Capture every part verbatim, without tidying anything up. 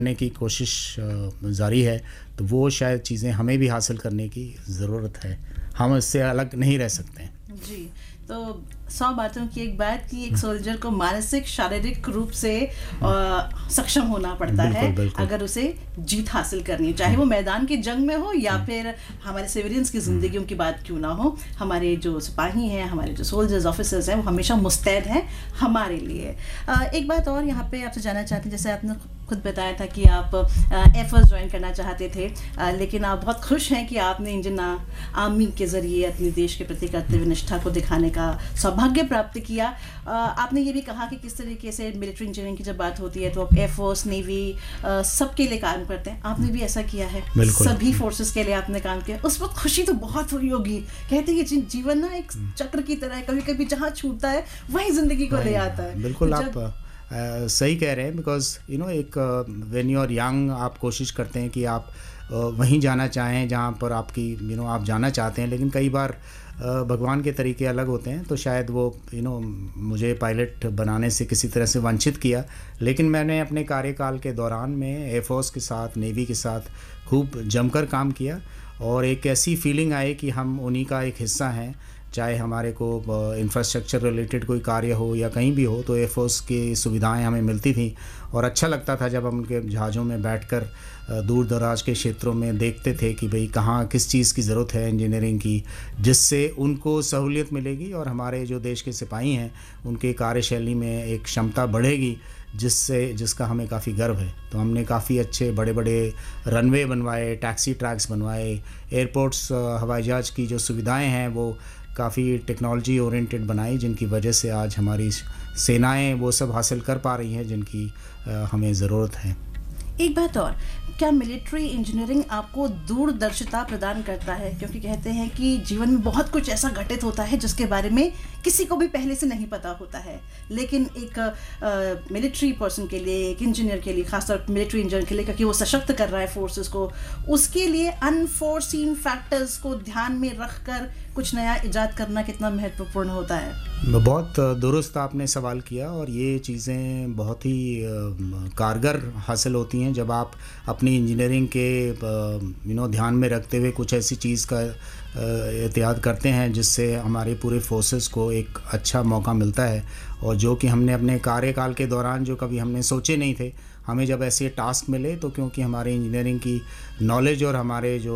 करने की कोशिश अ, जारी है, तो वो शायद चीज़ें हमें भी हासिल करने की ज़रूरत है। हम इससे अलग नहीं रह सकते हैं। जी, तो सौ बातों की एक बात कि एक सोल्जर को मानसिक, शारीरिक रूप से अ, सक्षम होना पड़ता है, बिल्कुल, बिल्कुल। अगर उसे जीत हासिल करनी है। चाहे वो मैदान की जंग में हो या फिर हमारे सिविलियंस की ज़िंदगियों की बात क्यों ना हो, हमारे जो सिपाही हैं, हमारे जो सोल्जर्स, ऑफिसर्स हैं, वो हमेशा मुस्तैद हैं हमारे लिए। अ, एक बात और यहाँ पे आपसे जानना चाहते हैं, जैसे आपने खुद बताया था कि आप एयरफोर्स ज्वाइन करना चाहते थे, अ, लेकिन आप बहुत खुश हैं कि आपने इंडियन आर्मी के ज़रिए अपने देश के प्रति कर्तव्य निष्ठा को दिखाने का सौभाग्य प्राप्त किया। अ, आपने ये भी कहा कि किस तरीके से मिलिट्री इंजीनियरिंग की जब बात होती है तो आप एयरफोर्स, नेवी, सबके लिए काम करते हैं। आपने भी ऐसा किया है, बिल्कुल। सभी फोर्सेस के लिए आपने काम किया। उस वक्त खुशी तो बहुत हुई होगी। कहते हैं ये जी- जीवन ना एक चक्र की तरह है, कभी कभी जहाँ छूटता है वही जिंदगी को ले आता है। बिल्कुल, तो आप जब अ, सही कह रहे हैं, बिकॉज़ यू नो एक व्हेन यू आर यंग आप कोशिश करते हैं कि आप अ, वहीं जाना चाहें जहाँ पर आपकी यू नो आप जाना चाहते हैं, लेकिन कई बार अ, भगवान के तरीके अलग होते हैं, तो शायद वो यू नो मुझे पायलट बनाने से किसी तरह से वंचित किया। लेकिन मैंने अपने कार्यकाल के दौरान में एयरफोर्स के साथ, नेवी के साथ खूब जमकर काम किया और एक ऐसी फीलिंग आई कि हम उन्हीं का एक हिस्सा हैं। चाहे हमारे को इंफ्रास्ट्रक्चर रिलेटेड कोई कार्य हो या कहीं भी हो, तो एयरफोर्स की सुविधाएं हमें मिलती थी और अच्छा लगता था जब हम उनके जहाज़ों में बैठकर अ, दूर दराज के क्षेत्रों में देखते थे कि भाई कहाँ किस चीज़ की ज़रूरत है इंजीनियरिंग की, जिससे उनको सहूलियत मिलेगी और हमारे जो देश के सिपाही हैं उनके कार्यशैली में एक क्षमता बढ़ेगी, जिससे जिसका हमें काफ़ी गर्व है। तो हमने काफ़ी अच्छे बड़े बड़े रनवे बनवाए, टैक्सी ट्रैक्स बनवाए, एयरपोर्ट्स, अ, हवाई जहाज़ की जो सुविधाएं हैं वो काफ़ी टेक्नोलॉजी ओरिएंटेड बनाई, जिनकी वजह से आज हमारी सेनाएं वो सब हासिल कर पा रही हैं जिनकी अ, हमें ज़रूरत है। एक बात और, क्या मिलिट्री इंजीनियरिंग आपको दूरदर्शिता प्रदान करता है? क्योंकि कहते हैं कि जीवन में बहुत कुछ ऐसा घटित होता है जिसके बारे में किसी को भी पहले से नहीं पता होता है, लेकिन एक मिलिट्री पर्सन के लिए, एक इंजीनियर के लिए, खासतौर मिलिट्री इंजीनियर के लिए, क्योंकि वो सशक्त कर रहा है फोर्सेस को, उसके लिए अनफोर्सीन फैक्टर्स को ध्यान में रखकर कुछ नया इजाद करना कितना महत्वपूर्ण होता है? बहुत दुरुस्त आपने सवाल किया और ये चीज़ें बहुत ही अ, कारगर हासिल होती हैं जब आप अपनी इंजीनियरिंग के यू नो ध्यान में रखते हुए कुछ ऐसी चीज़ का अ, एहतियात करते हैं जिससे हमारे पूरे फोर्सेस को एक अच्छा मौका मिलता है, और जो कि हमने अपने कार्यकाल के दौरान जो कभी हमने सोचे नहीं थे, हमें जब ऐसे टास्क मिले तो क्योंकि हमारे इंजीनियरिंग की नॉलेज और हमारे जो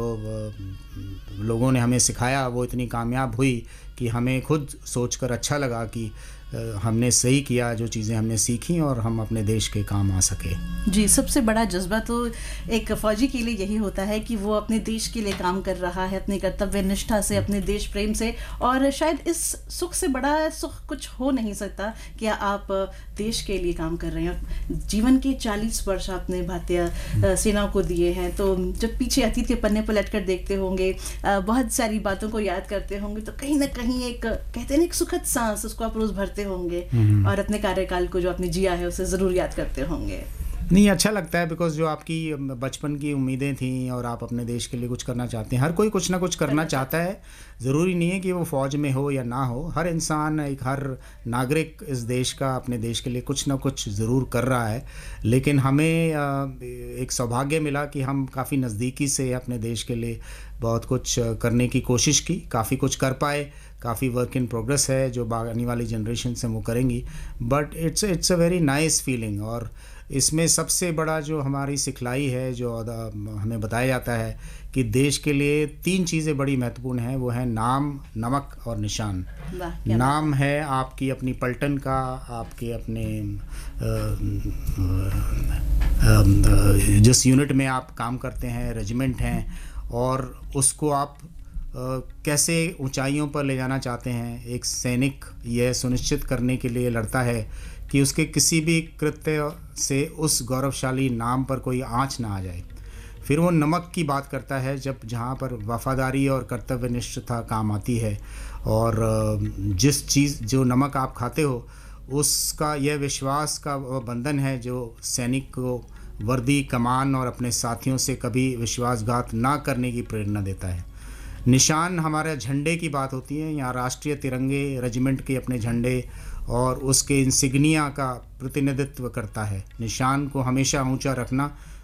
अ, लोगों ने हमें सिखाया वो इतनी कामयाब हुई कि हमें खुद सोचकर अच्छा लगा कि अ, हमने सही किया, जो चीज़ें हमने सीखी और हम अपने देश के काम आ सके। जी, सबसे बड़ा जज़्बा तो एक फ़ौजी के लिए यही होता है कि वो अपने देश के लिए काम कर रहा है, अपनी कर्तव्य निष्ठा से, अपने देश प्रेम से, और शायद इस सुख से बड़ा सुख कुछ हो नहीं सकता कि आप देश के लिए काम कर रहे हैं। जीवन के चालीस वर्ष आपने भारतीय अ, सेना को दिए हैं, तो जब पीछे अतीत के पन्ने पलट कर देखते होंगे, अ, बहुत सारी बातों को याद करते होंगे, तो कहीं न कहीं एक कहते हैं ना एक सुखद साँस, उसको आप रोज़ भरते होंगे और अपने कार्यकाल को जो आपने जिया है उसे ज़रूर याद करते होंगे। नहीं, अच्छा लगता है बिकॉज़ जो आपकी बचपन की उम्मीदें थीं और आप अपने देश के लिए कुछ करना चाहते हैं, हर कोई कुछ ना कुछ करना करना चाहता है। ज़रूरी नहीं है कि वो फ़ौज में हो या ना हो, हर इंसान, एक हर नागरिक इस देश का, अपने देश के लिए कुछ ना कुछ ज़रूर कर रहा है। लेकिन हमें अ, एक सौभाग्य मिला कि हम काफ़ी नज़दीकी से अपने देश के लिए बहुत कुछ अ, करने की कोशिश की, काफ़ी कुछ कर पाए, काफ़ी वर्क इन प्रोग्रेस है जो बा आने वाली जनरेशन हैं वो करेंगी। But it's it's a very nice feeling, और इसमें सबसे बड़ा जो हमारी सिखलाई है, जो अदा हमें बताया जाता है कि देश के लिए तीन चीज़ें बड़ी महत्वपूर्ण हैं, वो है नाम, नमक और निशान। वाह! क्या बात नाम है। है आपकी अपनी पलटन का, आपके अपने अ, अ, अ, जिस यूनिट में आप काम करते हैं, रेजिमेंट हैं, और उसको आप अ, कैसे ऊंचाइयों पर ले जाना चाहते हैं। एक सैनिक यह सुनिश्चित करने के लिए लड़ता है कि उसके किसी भी कृत्य से उस गौरवशाली नाम पर कोई आँच ना आ जाए। फिर वो नमक की बात करता है, जब जहाँ पर वफ़ादारी और कर्तव्यनिष्ठता काम आती है, और अ, जिस चीज़ जो नमक आप खाते हो उसका यह विश्वास का वो बंधन है जो सैनिक को वर्दी, कमान और अपने साथियों से कभी विश्वासघात ना करने की प्रेरणा देता है। निशान हमारे झंडे की बात होती है, यहाँ राष्ट्रीय तिरंगे, रेजिमेंट के अपने झंडे और उसके इंसिग्निया का प्रतिनिधित्व करता है। निशान को हमेशा ऊंचा रखना